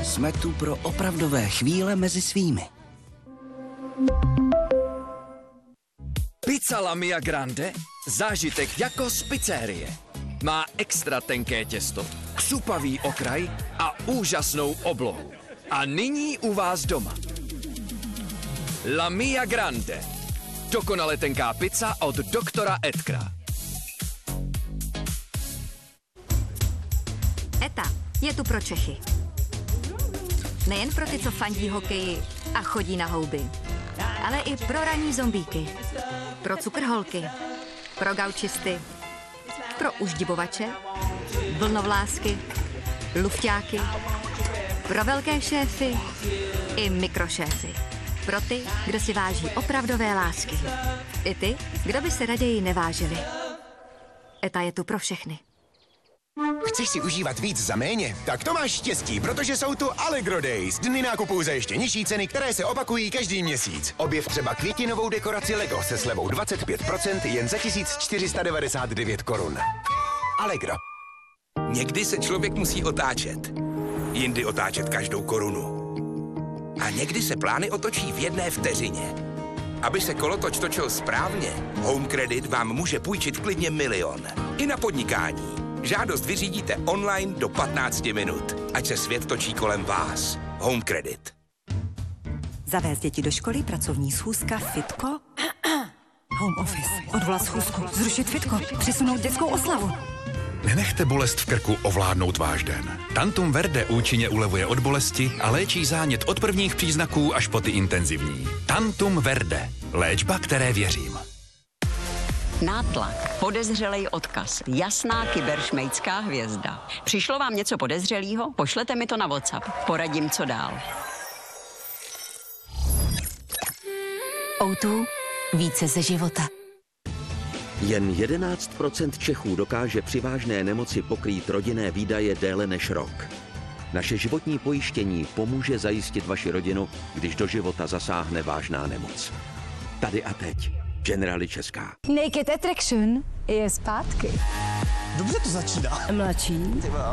Jsme tu pro opravdové chvíle mezi svými. Pizza La Mia Grande? Zážitek jako z pizzerie. Má extra tenké těsto, křupavý okraj a úžasnou oblohu. A nyní u vás doma. La Mia Grande. Dokonale tenká pizza od doktora Edgara. ETA je tu pro Čechy. Nejen pro ty, co fandí hokeji a chodí na houby, ale i pro ranní zombíky, pro cukrholky, pro gaučisty, pro uždibovače, vlnovlásky, lufťáky, pro velké šéfy i mikrošéfy. Pro ty, kdo si váží opravdové lásky. I ty, kdo by se raději nevážili. ETA je tu pro všechny. Chceš si užívat víc za méně? Tak to máš štěstí, protože jsou tu Allegro Days. Dny nákupů za ještě nižší ceny, které se opakují každý měsíc. Objev třeba květinovou dekoraci Lego se slevou 25% jen za 1499 korun. Allegro. Někdy se člověk musí otáčet. Jindy otáčet každou korunu. A někdy se plány otočí v jedné vteřině. Aby se kolotoč točil správně, Home Credit vám může půjčit klidně 1 000 000. I na podnikání. Žádost vyřídíte online do 15 minut. Ať se svět točí kolem vás. Home Credit. Zavést děti do školy, pracovní schůzka, fitko. Home office. Odvolat schůzku, zrušit fitko, přesunout dětskou oslavu. Nenechte bolest v krku ovládnout váš den. Tantum Verde účinně ulevuje od bolesti a léčí zánět od prvních příznaků až po ty intenzivní. Tantum Verde. Léčba, které věřím. Nátlak, podezřelej odkaz, jasná kyberšmejdská hvězda. Přišlo vám něco podezřelého? Pošlete mi to na WhatsApp. Poradím, co dál. O2. Více ze života. Jen 11% Čechů dokáže při vážné nemoci pokrýt rodinné výdaje déle než rok. Naše životní pojištění pomůže zajistit vaši rodinu, když do života zasáhne vážná nemoc. Tady a teď. Generali Česká. Naked Attraction je zpátky. Dobře to začíná. Mladší